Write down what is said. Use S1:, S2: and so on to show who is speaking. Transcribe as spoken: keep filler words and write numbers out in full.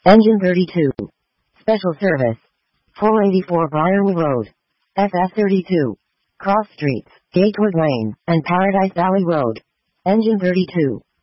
S1: Engine thirty-two. Special service. four eighty-four Briarwood Road. F F thirty-two. Cross Streets, Gatewood Lane, and Paradise Valley Road. Engine thirty-two.